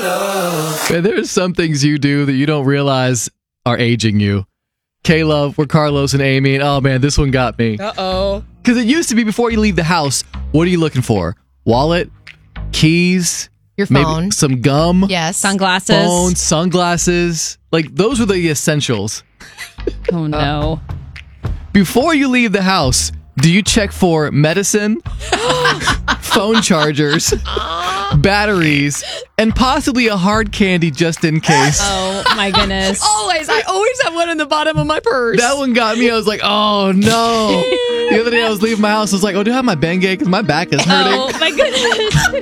Man, there's some things you do that you don't realize are aging you. Kayla, we're Carlos and Amy, and oh man, this one got me. Uh-oh. Because it used to be before you leave the house, what are you looking for? Wallet, keys, Your maybe phone. some gum, Yes. Sunglasses. phone, sunglasses. Like, those were the essentials. Oh, no. Before you leave the house, do you check for medicine, phone chargers, batteries, and possibly a hard candy just in case? Oh, my goodness. Always. I always have one in the bottom of my purse. That one got me. I was like, oh no. The other day I was leaving my house. I was like, oh, do I have my Bengay? Because my back is hurting. Oh, my goodness.